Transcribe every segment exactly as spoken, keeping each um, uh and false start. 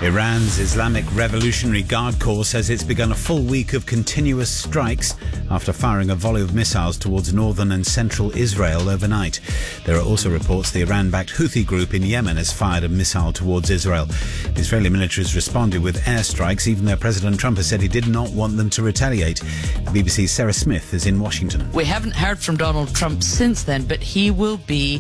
Iran's Islamic Revolutionary Guard Corps says it's begun a full week of continuous strikes after firing a volley of missiles towards northern and central Israel overnight. There are also reports the Iran-backed Houthi group in Yemen has fired a missile towards Israel. The Israeli military has responded with airstrikes, even though President Trump has said he did not want them to retaliate. The B B C's Sarah Smith is in Washington. We haven't heard from Donald Trump since then, but he will be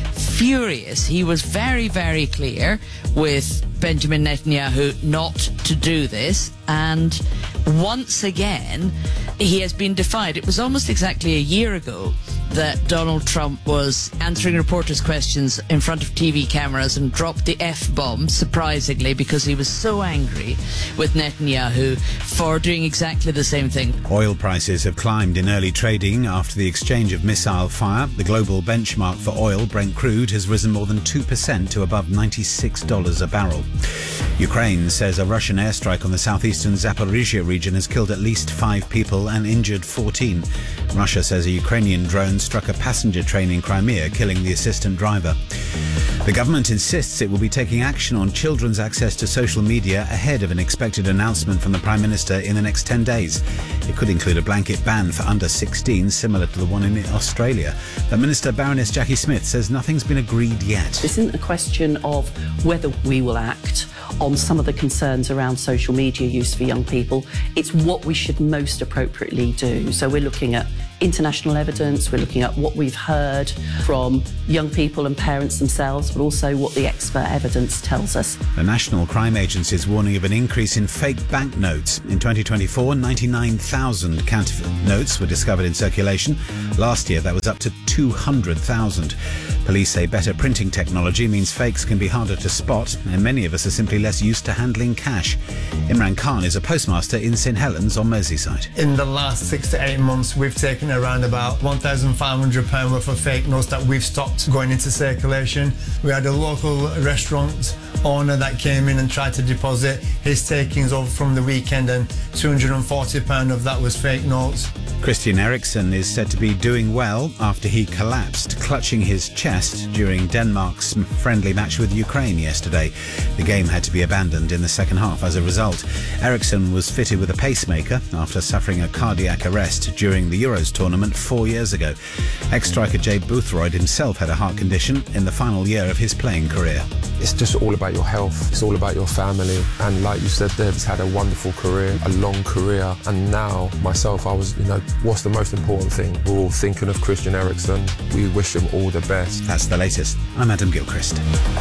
furious. He was very, very clear with Benjamin Netanyahu not to do this, and once again he has been defied. It was almost exactly a year ago that Donald Trump was answering reporters' questions in front of T V cameras and dropped the F-bomb, surprisingly, because he was so angry with Netanyahu for doing exactly the same thing. Oil prices have climbed in early trading after the exchange of missile fire. The global benchmark for oil, Brent crude, has risen more than two percent to above ninety-six dollars a barrel. Ukraine says a Russian airstrike on the southeastern Zaporizhia region has killed at least five people and injured fourteen. Russia says a Ukrainian drone struck a passenger train in Crimea, killing the assistant driver. The government insists it will be taking action on children's access to social media ahead of an expected announcement from the Prime Minister in the next ten days. It could include a blanket ban for under sixteen, similar to the one in Australia. But Minister Baroness Jackie Smith says nothing's been agreed yet. This isn't a question of whether we will act on some of the concerns around social media use for young people. It's what we should most appropriately do. So we're looking at international evidence, we're looking at what we've heard from young people and parents themselves, but also what the expert evidence tells us. The National Crime Agency is warning of an increase in fake banknotes. In twenty twenty-four, ninety-nine thousand counterfeit notes were discovered in circulation. Last year, that was up to two hundred thousand. Police say better printing technology means fakes can be harder to spot, and many of us are simply less used to handling cash. Imran Khan is a postmaster in St Helens on Merseyside. In the last six to eight months, we've taken around about one thousand five hundred pounds worth of fake notes that we've stopped going into circulation. We had a local restaurant owner that came in and tried to deposit his takings over from the weekend, and two hundred forty pounds of that was fake notes. Christian Eriksen is said to be doing well after he collapsed, clutching his chest during Denmark's friendly match with Ukraine yesterday. The game had to be abandoned in the second half as a result. Eriksen was fitted with a pacemaker after suffering a cardiac arrest during the Euros tournament four years ago. Ex-striker Jay Boothroyd himself had a heart condition in the final year of his playing career. It's just all about your health. It's all about your family. And like you said there, he's had a wonderful career, a long career. And now, myself, I was, you know, what's the most important thing? We're all thinking of Christian Eriksen. We wish him all the best. That's the latest. I'm Adam Gilchrist.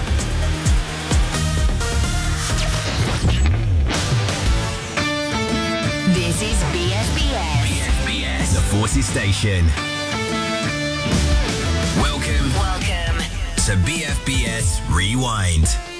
This is B F B S. B F B S, the Forces Station. Welcome. Welcome to B F B S Rewind.